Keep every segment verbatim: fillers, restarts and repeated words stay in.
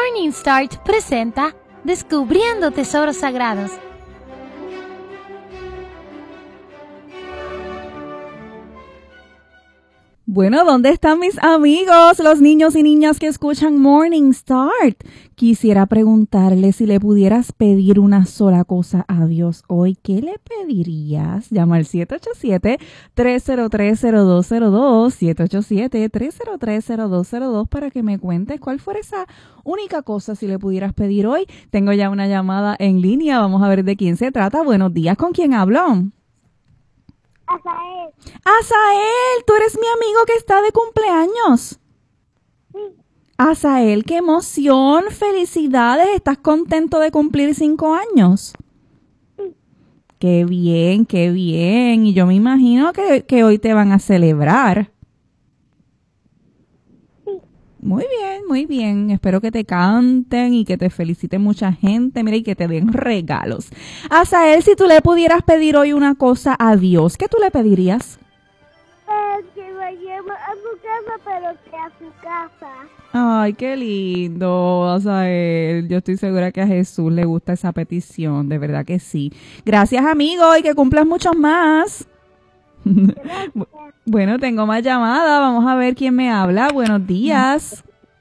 Morning Start presenta Descubriendo Tesoros Sagrados. Bueno, ¿dónde están mis amigos, los niños y niñas que escuchan Morning Start? Quisiera preguntarle si le pudieras pedir una sola cosa a Dios hoy, ¿qué le pedirías? Llama al siete ocho siete, tres cero tres, cero dos cero dos, siete ocho siete, tres cero tres, cero dos cero dos para que me cuentes cuál fuera esa única cosa si le pudieras pedir hoy. Tengo ya una llamada en línea, vamos a ver de quién se trata. Buenos días, ¿con quién hablo? Asael. Asael, tú eres mi amigo que está de cumpleaños. Sí. Asael, qué emoción, felicidades, ¿estás contento de cumplir cinco años? Sí. Qué bien, qué bien, y yo me imagino que, que hoy te van a celebrar. Sí. Muy bien, muy bien, espero que te canten y que te felicite mucha gente, mira, y que te den regalos. Asael, si tú le pudieras pedir hoy una cosa a Dios, ¿qué tú le pedirías? Eh, que me lleve a su casa, pero que a su casa. Ay, qué lindo, Asael. Yo estoy segura que a Jesús le gusta esa petición, de verdad que sí. Gracias, amigo, y que cumplas muchos más. Gracias. Bueno, tengo más llamadas. Vamos a ver quién me habla. Buenos días.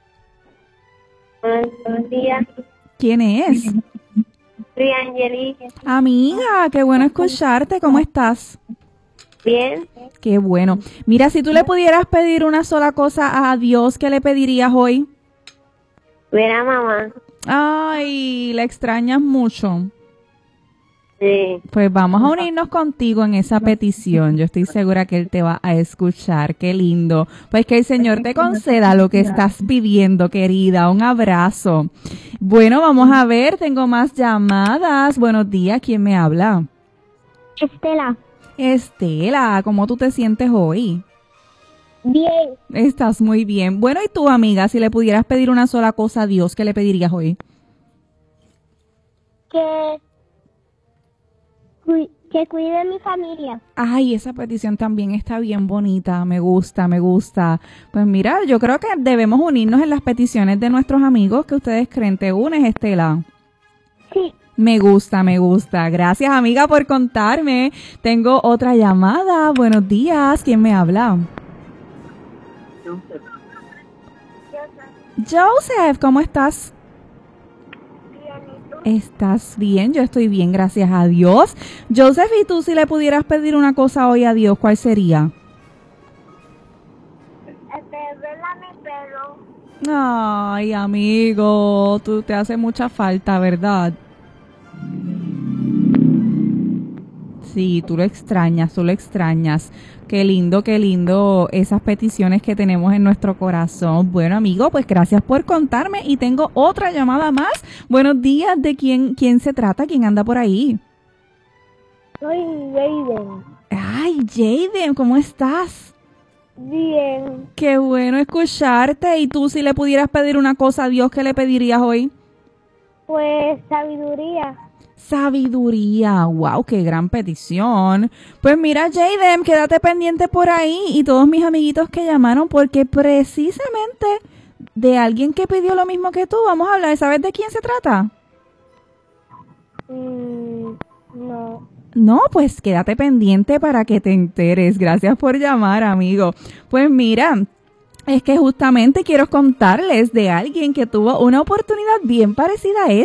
Buenos días. ¿Quién es? Soy Angelique. Amiga, qué bueno escucharte. ¿Cómo estás? Bien. Qué bueno. Mira, si tú le pudieras pedir una sola cosa a Dios, ¿qué le pedirías hoy? Ver a mamá. Ay, la extrañas mucho. Sí. Pues vamos a unirnos contigo en esa petición. Yo estoy segura que Él te va a escuchar. Qué lindo. Pues que el Señor te conceda lo que estás pidiendo, querida. Un abrazo. Bueno, vamos a ver. Tengo más llamadas. Buenos días. ¿Quién me habla? Estela. Estela, ¿cómo tú te sientes hoy? Bien. Estás muy bien. Bueno, ¿y tú, amiga? Si le pudieras pedir una sola cosa a Dios, ¿qué le pedirías hoy? Que, cui- que cuide a mi familia. Ay, esa petición también está bien bonita, me gusta, me gusta. Pues mira, yo creo que debemos unirnos en las peticiones de nuestros amigos. ¿Qué ustedes creen? ¿Te unes, Estela? Sí. Me gusta, me gusta. Gracias, amiga, por contarme. Tengo otra llamada. Buenos días. ¿Quién me habla? Joseph, ¿cómo estás? ¿Estás bien? Yo estoy bien, gracias a Dios. Joseph, ¿y tú si le pudieras pedir una cosa hoy a Dios, cuál sería? Este, verla a mi perro. Ay, amigo, tú te hace mucha falta, ¿verdad? Sí, tú lo extrañas, tú lo extrañas. Qué lindo, qué lindo esas peticiones que tenemos en nuestro corazón. Bueno, amigo, pues gracias por contarme y tengo otra llamada más. Buenos días, ¿de quién, quién se trata? ¿Quién anda por ahí? Soy Jaden. Ay, Jaden, ¿cómo estás? Bien. Qué bueno escucharte. ¿Y tú si le pudieras pedir una cosa a Dios, qué le pedirías hoy? Pues sabiduría. Sabiduría, wow, qué gran petición. Pues mira, Jaden, quédate pendiente por ahí y todos mis amiguitos que llamaron porque precisamente de alguien que pidió lo mismo que tú vamos a hablar. ¿Sabes de quién se trata? Mm, no. No, pues quédate pendiente para que te enteres. Gracias por llamar, amigo. Pues mira, es que justamente quiero contarles de alguien que tuvo una oportunidad bien parecida a esta.